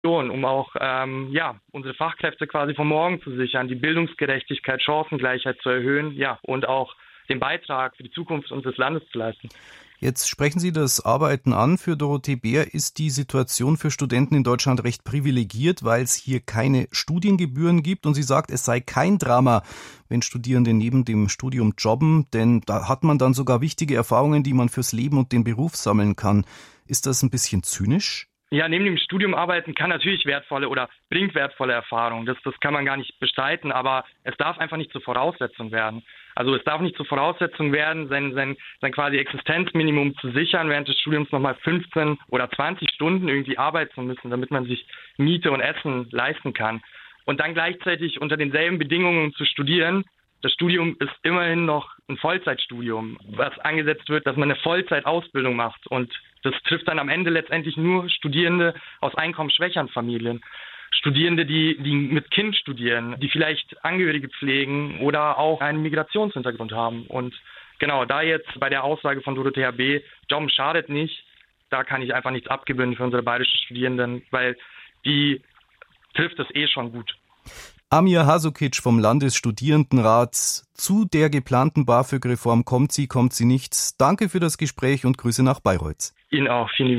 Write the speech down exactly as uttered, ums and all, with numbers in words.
um auch ähm, ja unsere Fachkräfte quasi von morgen zu sichern, die Bildungsgerechtigkeit, Chancengleichheit zu erhöhen, ja und auch den Beitrag für die Zukunft unseres Landes zu leisten. Jetzt sprechen Sie das Arbeiten an. Für Dorothee Bär ist die Situation für Studenten in Deutschland recht privilegiert, weil es hier keine Studiengebühren gibt. Und sie sagt, es sei kein Drama, wenn Studierende neben dem Studium jobben, denn da hat man dann sogar wichtige Erfahrungen, die man fürs Leben und den Beruf sammeln kann. Ist das ein bisschen zynisch? Ja, neben dem Studium arbeiten kann natürlich wertvolle oder bringt wertvolle Erfahrungen. Das, das kann man gar nicht bestreiten, aber es darf einfach nicht zur Voraussetzung werden. Also es darf nicht zur Voraussetzung werden, sein, sein, sein quasi Existenzminimum zu sichern, während des Studiums nochmal fünfzehn oder zwanzig Stunden irgendwie arbeiten zu müssen, damit man sich Miete und Essen leisten kann. Und dann gleichzeitig unter denselben Bedingungen zu studieren. Das Studium ist immerhin noch ein Vollzeitstudium, was angesetzt wird, dass man eine Vollzeitausbildung macht. Und das trifft dann am Ende letztendlich nur Studierende aus einkommensschwächeren Familien. Studierende, die, die mit Kind studieren, die vielleicht Angehörige pflegen oder auch einen Migrationshintergrund haben. Und genau, da jetzt bei der Aussage von Dorothea B., Jobben schadet nicht, da kann ich einfach nichts abgewinnen für unsere bayerischen Studierenden, weil die trifft es eh schon gut. Amir Hasukic vom Landesstudierendenrat. Zu der geplanten BAföG-Reform kommt sie, kommt sie nicht. Danke für das Gespräch und Grüße nach Bayreuth. Ihnen auch. Vielen